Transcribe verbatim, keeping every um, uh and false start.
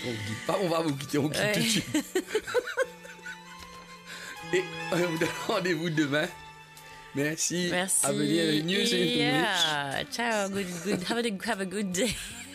On quitte pas, on va vous quitter, on quitte Ouais. tout de suite. Et on vous donne rendez-vous demain. Merci. Merci. À venir avec News and English. Yeah. Ciao. Good, good. Have a, have a good day.